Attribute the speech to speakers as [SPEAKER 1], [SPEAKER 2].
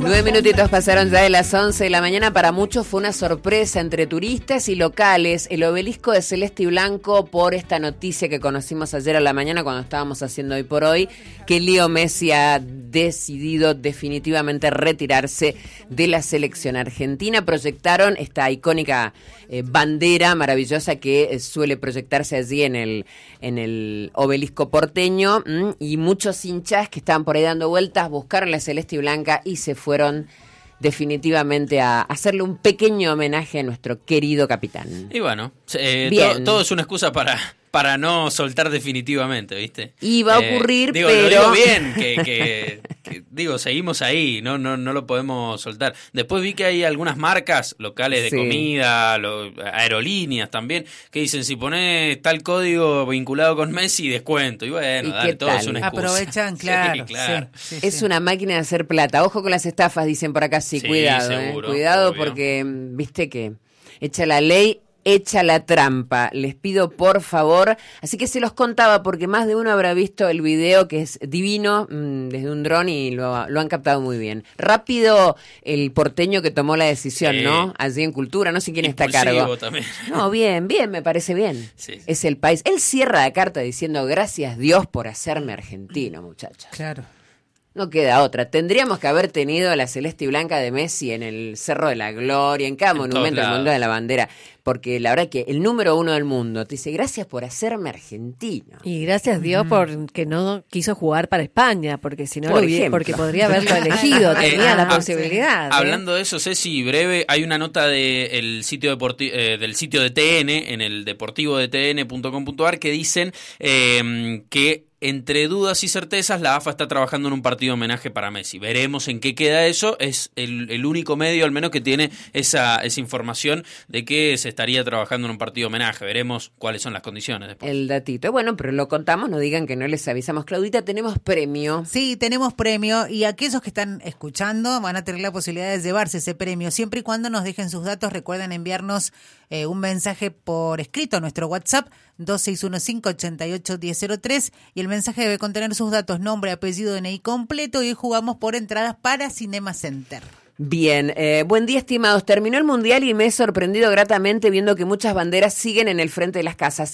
[SPEAKER 1] 9 minutitos pasaron ya de las 11 de la mañana. Para muchos fue una sorpresa entre turistas y locales el obelisco de celeste y blanco por esta noticia que conocimos ayer a la mañana cuando estábamos haciendo Hoy por Hoy, que Leo Messi ha decidido definitivamente retirarse de la selección argentina. Proyectaron esta icónica bandera maravillosa que suele proyectarse allí en el obelisco porteño, y muchos hinchas que estaban por ahí dando vueltas buscaron la celeste y blanca y se fueron definitivamente a hacerle un pequeño homenaje a nuestro querido capitán.
[SPEAKER 2] Y bueno, todo es una excusa para no soltar definitivamente, ¿viste?
[SPEAKER 1] Y va a ocurrir,
[SPEAKER 2] pero... Lo digo bien, que seguimos ahí, no lo podemos soltar. Después vi que hay algunas marcas locales de comida, aerolíneas también, que dicen, si pones tal código vinculado con Messi, descuento. Y bueno, todo es una excusa.
[SPEAKER 3] Aprovechan, claro.
[SPEAKER 2] Sí, claro.
[SPEAKER 3] Sí,
[SPEAKER 1] es una máquina de hacer plata. Ojo con las estafas, dicen por acá, sí cuidado.
[SPEAKER 2] Seguro,
[SPEAKER 1] cuidado,
[SPEAKER 2] obvio.
[SPEAKER 1] porque viste que echa la ley, echa la trampa. Les pido por favor, así que se los contaba porque más de uno habrá visto el video, que es divino, desde un dron, y lo han captado muy bien. Rápido el porteño que tomó la decisión, ¿no? Allí en Cultura, no sé quién está a cargo.
[SPEAKER 2] También.
[SPEAKER 1] No, bien, me parece bien.
[SPEAKER 2] Sí.
[SPEAKER 1] Es el país. Él cierra la carta diciendo, gracias Dios por hacerme argentino, muchachos.
[SPEAKER 3] Claro.
[SPEAKER 1] No queda otra. Tendríamos que haber tenido la celeste y blanca de Messi en el Cerro de la Gloria, en cada monumento del mundo de la bandera, porque la verdad que el número uno del mundo te dice, gracias por hacerme argentino.
[SPEAKER 4] Y gracias Dios porque no quiso jugar para España, porque si no porque podría haberlo elegido, tenía la posibilidad.
[SPEAKER 2] Hablando de eso, Ceci, breve, hay una nota del sitio del sitio de TN, en el deportivodetn.com.ar, que dicen que entre dudas y certezas, la AFA está trabajando en un partido homenaje para Messi. Veremos en qué queda eso. Es el único medio, al menos, que tiene esa información de que se estaría trabajando en un partido homenaje. Veremos cuáles son las condiciones después.
[SPEAKER 1] El datito. Bueno, pero lo contamos, no digan que no les avisamos. Claudita, tenemos premio.
[SPEAKER 3] Sí, tenemos premio, y aquellos que están escuchando van a tener la posibilidad de llevarse ese premio, siempre y cuando nos dejen sus datos. Recuerden enviarnos un mensaje por escrito a nuestro WhatsApp 2615-881003, y el mensaje debe contener sus datos, nombre, apellido, DNI completo, y hoy jugamos por entradas para Cinema Center.
[SPEAKER 1] Bien, buen día, estimados. Terminó el Mundial y me he sorprendido gratamente viendo que muchas banderas siguen en el frente de las casas.